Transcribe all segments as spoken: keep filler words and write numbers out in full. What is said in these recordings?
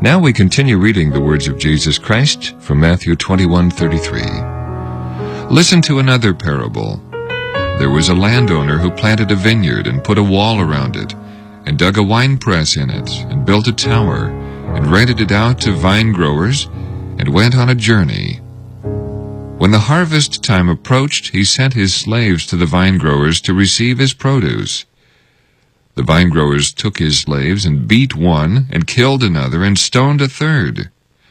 Now we continue reading the words of Jesus Christ from Matthew twenty-one thirty-three. Listen to another parable. There was a landowner who planted a vineyard and put a wall around it, and dug a winepress in it, and built a tower, and rented it out to vine growers, and went on a journey. When the harvest time approached, he sent his slaves to the vine growers to receive his produce. The vine growers took his slaves and beat one, and killed another, and stoned a third.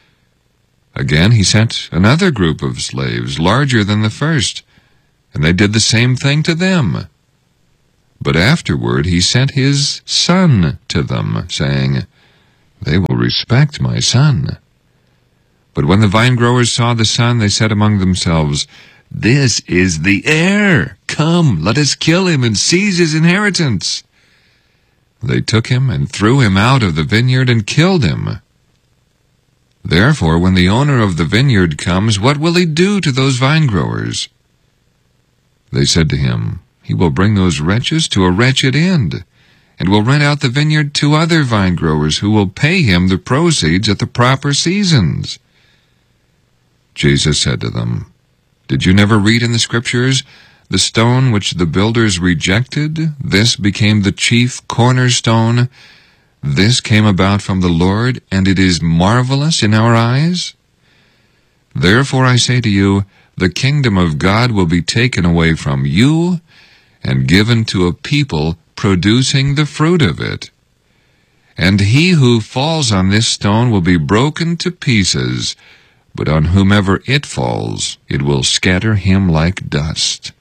Again he sent another group of slaves, larger than the first, and they did the same thing to them. But afterward he sent his son to them, saying, "They will respect my son." But when the vine growers saw the son, they said among themselves, "This is the heir. Come, let us kill him and seize his inheritance." They took him and threw him out of the vineyard and killed him. Therefore, when the owner of the vineyard comes, what will he do to those vine growers? They said to him, "He will bring those wretches to a wretched end, and will rent out the vineyard to other vine growers who will pay him the proceeds at the proper seasons." Jesus said to them, "Did you never read in the Scriptures, 'The stone which the builders rejected, this became the chief cornerstone. This came about from the Lord, and it is marvelous in our eyes'? Therefore I say to you, the kingdom of God will be taken away from you, and given to a people producing the fruit of it. And he who falls on this stone will be broken to pieces, but on whomever it falls, it will scatter him like dust."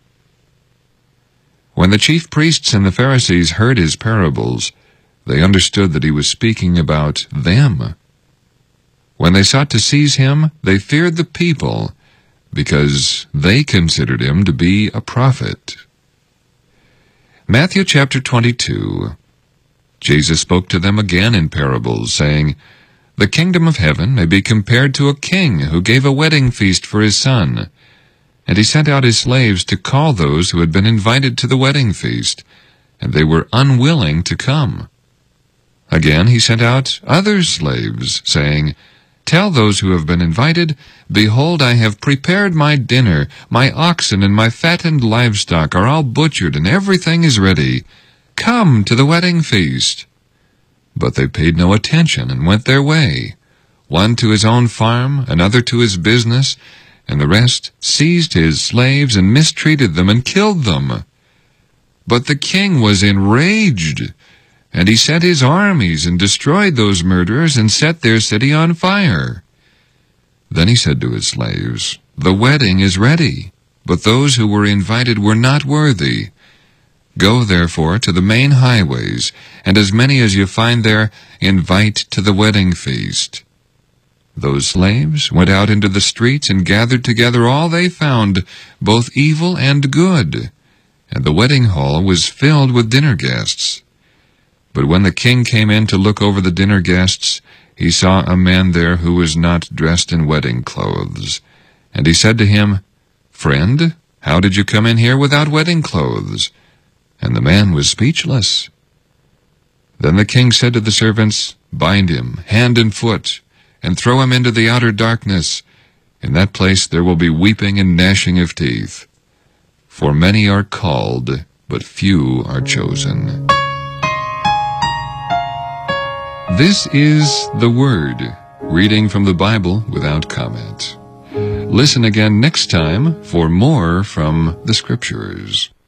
When the chief priests and the Pharisees heard his parables, they understood that he was speaking about them. When they sought to seize him, they feared the people, because they considered him to be a prophet. Matthew chapter twenty-two. Jesus spoke to them again in parables, saying, "The kingdom of heaven may be compared to a king who gave a wedding feast for his son. And he sent out his slaves to call those who had been invited to the wedding feast, and they were unwilling to come. Again he sent out other slaves, saying, 'Tell those who have been invited, behold, I have prepared my dinner. My oxen and my fattened livestock are all butchered, and everything is ready. Come to the wedding feast.' But they paid no attention and went their way, one to his own farm, another to his business, and the rest seized his slaves and mistreated them and killed them. But the king was enraged, and he sent his armies and destroyed those murderers and set their city on fire. Then he said to his slaves, 'The wedding is ready, but those who were invited were not worthy. Go therefore to the main highways, and as many as you find there, invite to the wedding feast.' Those slaves went out into the streets and gathered together all they found, both evil and good, and the wedding hall was filled with dinner guests. But when the king came in to look over the dinner guests, he saw a man there who was not dressed in wedding clothes. And he said to him, 'Friend, how did you come in here without wedding clothes?' And the man was speechless. Then the king said to the servants, 'Bind him hand and foot, and throw him into the outer darkness. In that place there will be weeping and gnashing of teeth. For many are called, but few are chosen.'" This is the Word, reading from the Bible without comment. Listen again next time for more from the Scriptures.